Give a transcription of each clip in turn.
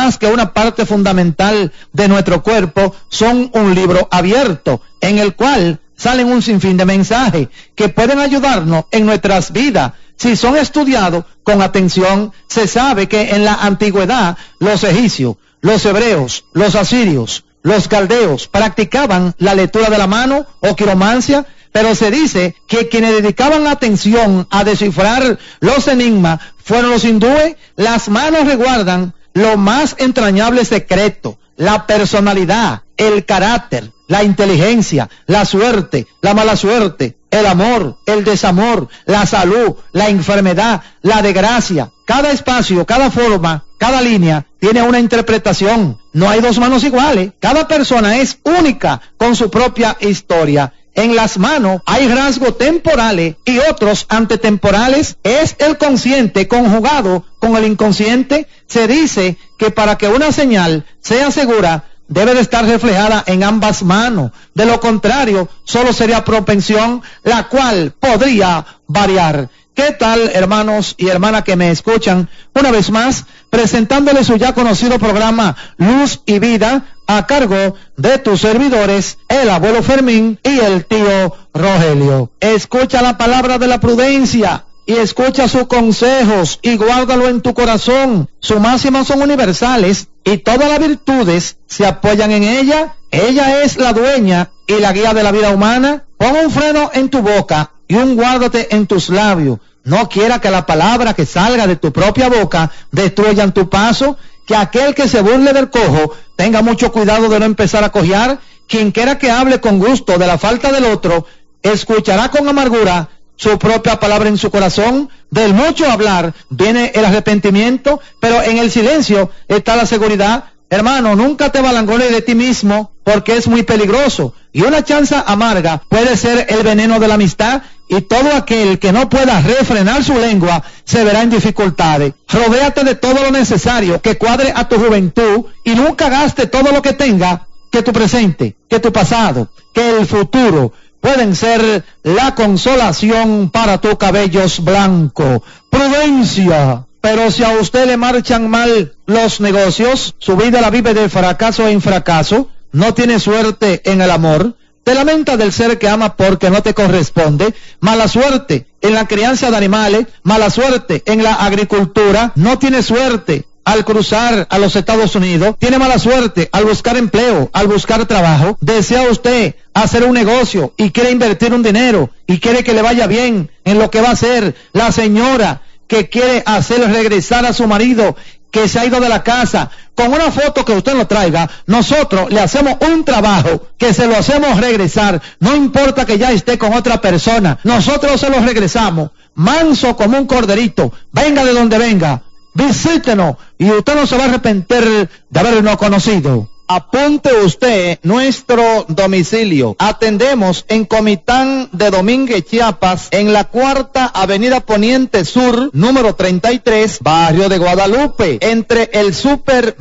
más que una parte fundamental de nuestro cuerpo, son un libro abierto en el cual salen un sinfín de mensajes que pueden ayudarnos en nuestras vidas. Si son estudiados con atención, se sabe que en la antigüedad los egipcios, los hebreos, los asirios, los caldeos practicaban la lectura de la mano o quiromancia, pero se dice que quienes dedicaban atención a descifrar los enigmas fueron los hindúes. Las manos resguardan lo más entrañable secreto, la personalidad, el carácter, la inteligencia, la suerte, la mala suerte, el amor, el desamor, la salud, la enfermedad, la desgracia. Cada espacio, cada forma, cada línea tiene una interpretación. No hay dos manos iguales. Cada persona es única con su propia historia. En las manos hay rasgos temporales y otros antetemporales. Es el consciente conjugado con el inconsciente. Se dice que para que una señal sea segura, debe de estar reflejada en ambas manos. De lo contrario, solo sería propensión, la cual podría variar. ¿Qué tal, hermanos y hermanas que me escuchan? Una vez más, presentándoles su ya conocido programa Luz y Vida, a cargo de tus servidores, el abuelo Fermín y el tío Rogelio. Escucha la palabra de la prudencia y escucha sus consejos y guárdalo en tu corazón. Sus máximas son universales y todas las virtudes se apoyan en ella. Ella es la dueña y la guía de la vida humana. Pon un freno en tu boca y un guárdate en tus labios. No quiera que la palabra que salga de tu propia boca destruyan tu paso. Que aquel que se burle del cojo tenga mucho cuidado de no empezar a cojear. Quien quiera que hable con gusto de la falta del otro, escuchará con amargura su propia palabra en su corazón. Del mucho hablar viene el arrepentimiento, pero en el silencio está la seguridad. Hermano, nunca te balangones de ti mismo, porque es muy peligroso. Y una chanza amarga puede ser el veneno de la amistad, y todo aquel que no pueda refrenar su lengua se verá en dificultades. Rodéate de todo lo necesario que cuadre a tu juventud, y nunca gaste todo lo que tenga, que tu presente, que tu pasado, que el futuro pueden ser la consolación para tus cabellos blancos. Prudencia. Pero si a usted le marchan mal los negocios, su vida la vive de fracaso en fracaso, no tiene suerte en el amor, te lamenta del ser que ama porque no te corresponde, mala suerte en la crianza de animales, mala suerte en la agricultura, no tiene suerte al cruzar a los Estados Unidos, tiene mala suerte al buscar empleo, al buscar trabajo. Desea usted hacer un negocio y quiere invertir un dinero y quiere que le vaya bien en lo que va a hacer. La señora que quiere hacer regresar a su marido que se ha ido de la casa, con una foto que usted lo traiga, nosotros le hacemos un trabajo que se lo hacemos regresar, no importa que ya esté con otra persona, nosotros se lo regresamos, manso como un corderito, venga de donde venga, visítenos y usted no se va a arrepentir de habernos conocido. Apunte usted nuestro domicilio. Atendemos en Comitán de Domínguez, Chiapas, en la 4ª Avenida Poniente Sur, número 33, barrio de Guadalupe, entre el Super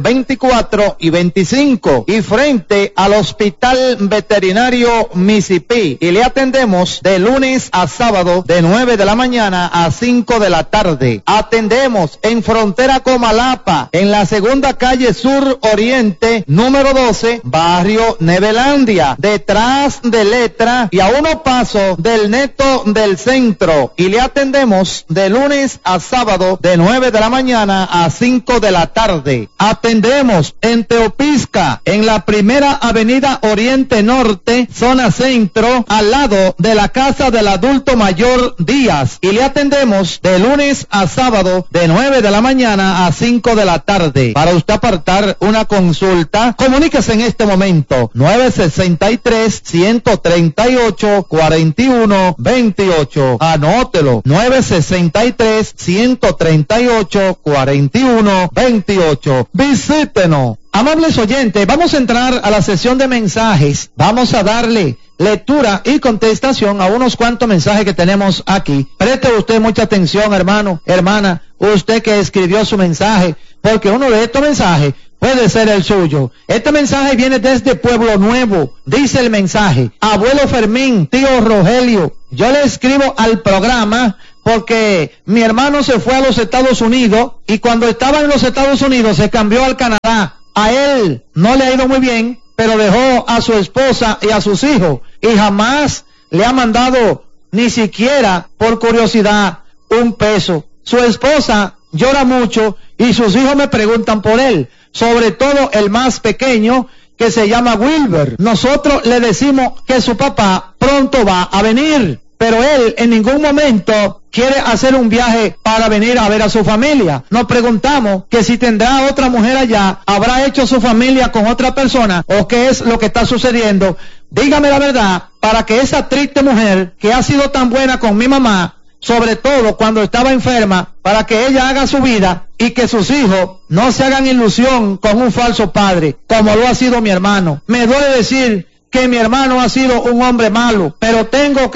24 y 25, y frente al Hospital Veterinario Mississippi. Y le atendemos de lunes a sábado, de 9 de la mañana a 5 de la tarde. Atendemos en frontera Comalapa, en la 2ª calle Sur Oriente, número 12, barrio Nevelandia, detrás de Letra y a unos pasos del Neto del Centro. Y le atendemos de lunes a sábado de 9 de la mañana a 5 de la tarde. Atendemos en Teopisca, en la 1ª Avenida Oriente Norte, zona centro, al lado de la Casa del Adulto Mayor Díaz. Y le atendemos de lunes a sábado de 9 de la mañana a 5 de la tarde. Para usted apartar una consulta, comuníquese en este momento, 963-138-4128. Anótelo, 963-138-4128. Visítenos. Amables oyentes, vamos a entrar a la sesión de mensajes. Vamos a darle lectura y contestación a unos cuantos mensajes que tenemos aquí. Preste usted mucha atención, hermano, hermana, usted que escribió su mensaje, porque uno de estos mensajes puede ser el suyo. Este mensaje viene desde Pueblo Nuevo. Dice el mensaje: abuelo Fermín, tío Rogelio, yo le escribo al programa porque mi hermano se fue a los Estados Unidos y cuando estaba en los Estados Unidos se cambió al Canadá. A él no le ha ido muy bien, pero dejó a su esposa y a sus hijos y jamás le ha mandado ni siquiera por curiosidad un peso. Su esposa llora mucho y sus hijos me preguntan por él, sobre todo el más pequeño, que se llama Wilber. Nosotros le decimos que su papá pronto va a venir, pero él en ningún momento quiere hacer un viaje para venir a ver a su familia. Nos preguntamos que si tendrá otra mujer allá, habrá hecho su familia con otra persona o qué es lo que está sucediendo. Dígame la verdad, para que esa triste mujer que ha sido tan buena con mi mamá, sobre todo cuando estaba enferma, para que ella haga su vida y que sus hijos no se hagan ilusión con un falso padre, como lo ha sido mi hermano. Me duele decir que mi hermano ha sido un hombre malo, pero tengo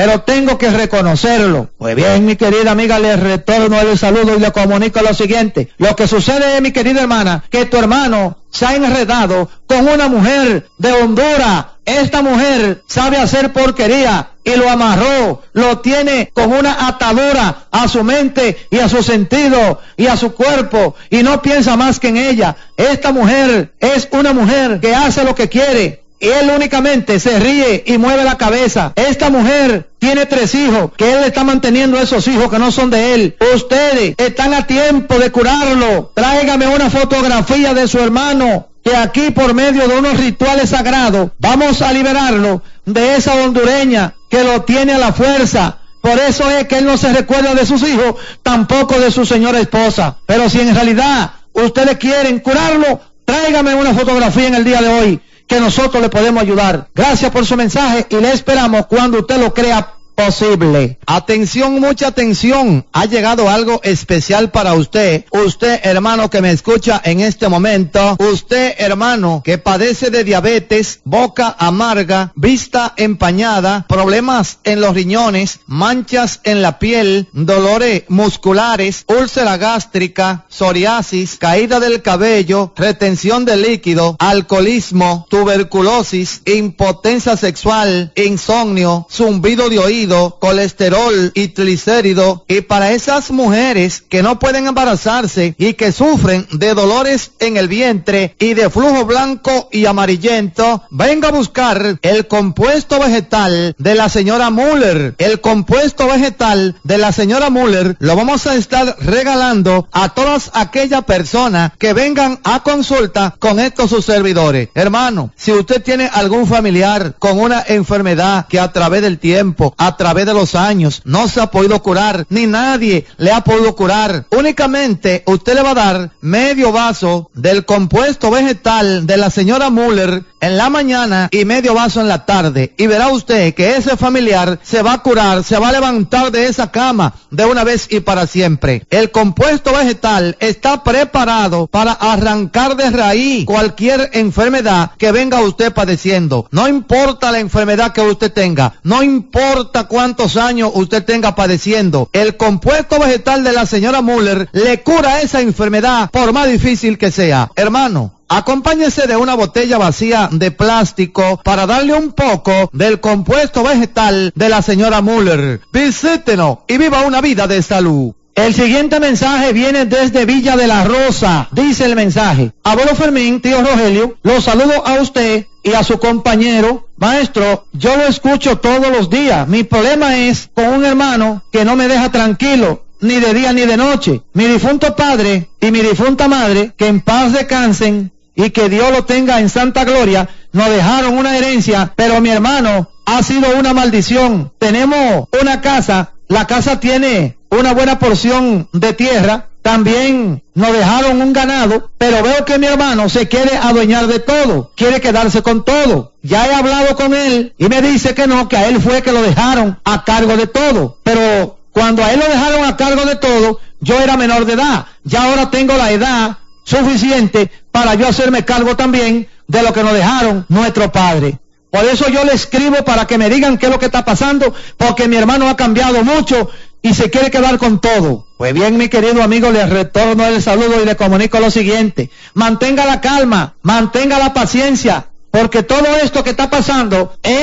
que reconocerlo. Pues bien, mi querida amiga, le retorno el saludo y le comunico lo siguiente. Lo que sucede, mi querida hermana, que tu hermano se ha enredado con una mujer de Honduras. Esta mujer sabe hacer porquería y lo amarró, lo tiene con una atadura a su mente y a su sentido y a su cuerpo y no piensa más que en ella. Esta mujer es una mujer que hace lo que quiere y él únicamente se ríe y mueve la cabeza. Esta mujer tiene 3 hijos, que él está manteniendo esos hijos que no son de él. Ustedes están a tiempo de curarlo. Tráigame una fotografía de su hermano, que aquí por medio de unos rituales sagrados vamos a liberarlo de esa hondureña que lo tiene a la fuerza. Por eso es que él no se recuerda de sus hijos, tampoco de su señora esposa. Pero si en realidad ustedes quieren curarlo, tráigame una fotografía en el día de hoy, que nosotros le podemos ayudar. Gracias por su mensaje y le esperamos cuando usted lo crea posible. Atención, mucha atención. Ha llegado algo especial para usted. Usted, hermano, que me escucha en este momento. Usted, hermano, que padece de diabetes, boca amarga, vista empañada, problemas en los riñones, manchas en la piel, dolores musculares, úlcera gástrica, psoriasis, caída del cabello, retención de líquido, alcoholismo, tuberculosis, impotencia sexual, insomnio, zumbido de oído, colesterol y triglicéridos. Y para esas mujeres que no pueden embarazarse y que sufren de dolores en el vientre y de flujo blanco y amarillento, venga a buscar el compuesto vegetal de la señora Müller. El compuesto vegetal de la señora Müller lo vamos a estar regalando a todas aquellas personas que vengan a consulta con estos sus servidores. Hermano, si usted tiene algún familiar con una enfermedad que a través del tiempo, a través de los años, no se ha podido curar, ni nadie le ha podido curar, únicamente usted le va a dar medio vaso del compuesto vegetal de la señora Müller en la mañana y medio vaso en la tarde, y verá usted que ese familiar se va a curar, se va a levantar de esa cama de una vez y para siempre. El compuesto vegetal está preparado para arrancar de raíz cualquier enfermedad que venga usted padeciendo. No importa la enfermedad que usted tenga, no importa cuántos años usted tenga padeciendo, el compuesto vegetal de la señora Müller le cura esa enfermedad por más difícil que sea. Hermano, acompáñese de una botella vacía de plástico para darle un poco del compuesto vegetal de la señora Müller. Visítenos y viva una vida de salud. El siguiente mensaje viene desde Villa de la Rosa. Dice el mensaje: abuelo Fermín, tío Rogelio, los saludo a usted y a su compañero. Maestro, yo lo escucho todos los días. Mi problema es con un hermano que no me deja tranquilo, ni de día ni de noche. Mi difunto padre y mi difunta madre, que en paz descansen y que Dios lo tenga en santa gloria, nos dejaron una herencia, pero mi hermano ha sido una maldición. Tenemos una casa, la casa tiene una buena porción de tierra, también nos dejaron un ganado, pero veo que mi hermano se quiere adueñar de todo, quiere quedarse con todo. Ya he hablado con él y me dice que no, que a él fue que lo dejaron a cargo de todo, pero cuando a él lo dejaron a cargo de todo, yo era menor de edad, ya ahora tengo la edad suficiente para yo hacerme cargo también de lo que nos dejaron nuestro padre. Por eso yo le escribo para que me digan qué es lo que está pasando, porque mi hermano ha cambiado mucho y se quiere quedar con todo. Pues bien, mi querido amigo, le retorno el saludo y le comunico lo siguiente: mantenga la calma, mantenga la paciencia, porque todo esto que está pasando es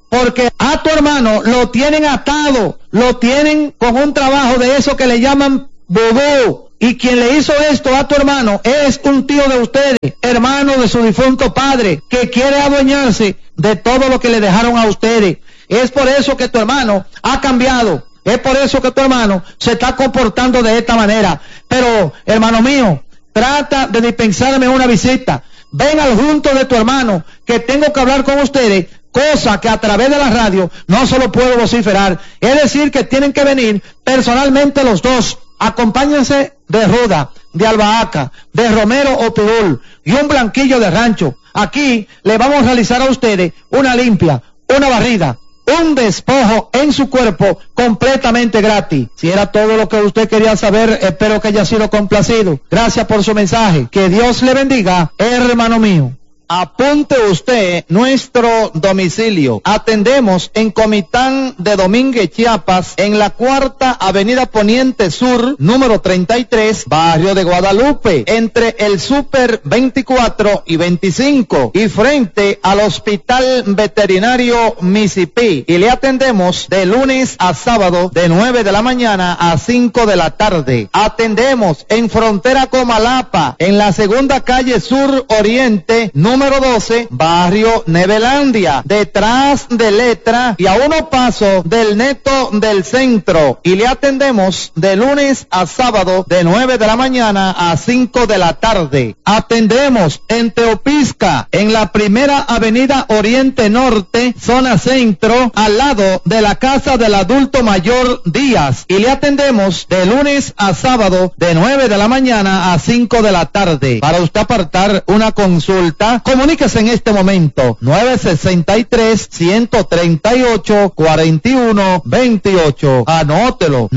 porque a tu hermano lo tienen atado, lo tienen con un trabajo de eso que le llaman vudú. Y quien le hizo esto a tu hermano es un tío de ustedes, hermano de su difunto padre, que quiere adueñarse de todo lo que le dejaron a ustedes. Es por eso que tu hermano ha cambiado. Es por eso que tu hermano se está comportando de esta manera. Pero, hermano mío, trata de dispensarme una visita. Ven al junto de tu hermano, que tengo que hablar con ustedes, cosa que a través de la radio no se lo puedo vociferar. Es decir, que tienen que venir personalmente los dos. Acompáñense de ruda, de albahaca, de romero o pirul y un blanquillo de rancho. Aquí le vamos a realizar a ustedes una limpia, una barrida, un despojo en su cuerpo completamente gratis. Si era todo lo que usted quería saber, espero que haya sido complacido. Gracias por su mensaje. Que Dios le bendiga, hermano mío. Apunte usted nuestro domicilio. Atendemos en Comitán de Domínguez, Chiapas, en la 4ª Avenida Poniente Sur, número 33, barrio de Guadalupe, entre el Super 24 y 25, y frente al Hospital Veterinario Mississippi. Y le atendemos de lunes a sábado, de 9 de la mañana a 5 de la tarde. Atendemos en frontera Comalapa, en la 2ª calle Sur Oriente, número 12, barrio Nevelandia, detrás de Letra y a unos pasos del Neto del Centro. Y le atendemos de lunes a sábado, de 9 de la mañana a 5 de la tarde. Atendemos en Teopisca, en la 1ª Avenida Oriente Norte, zona centro, al lado de la Casa del Adulto Mayor Díaz. Y le atendemos de lunes a sábado, de 9 de la mañana a 5 de la tarde. Para usted apartar una consulta, comuníquese en este momento, 963-138-4128. Anótelo,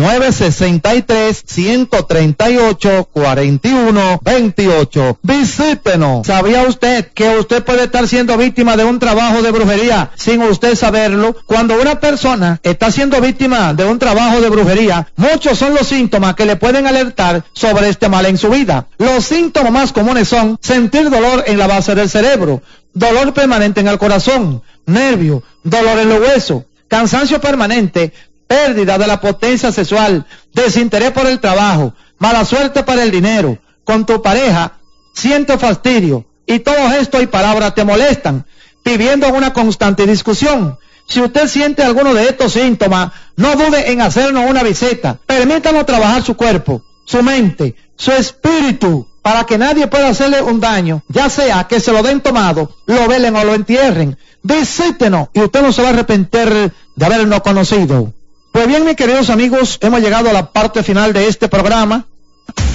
963-138-4128. Visítenos. ¿Sabía usted que usted puede estar siendo víctima de un trabajo de brujería sin usted saberlo? Cuando una persona está siendo víctima de un trabajo de brujería, muchos son los síntomas que le pueden alertar sobre este mal en su vida. Los síntomas más comunes son sentir dolor en la base del cerebro, dolor permanente en el corazón, nervio, dolor en los huesos, cansancio permanente, pérdida de la potencia sexual, desinterés por el trabajo, mala suerte para el dinero, con tu pareja, siente fastidio, y todo esto y palabras te molestan, viviendo en una constante discusión. Si usted siente alguno de estos síntomas, no dude en hacernos una visita. Permítanos trabajar su cuerpo, su mente, su espíritu, para que nadie pueda hacerle un daño, ya sea que se lo den tomado, lo velen o lo entierren. Visítenos y usted no se va a arrepentir de habernos conocido. Pues bien, mis queridos amigos, hemos llegado a la parte final de este programa.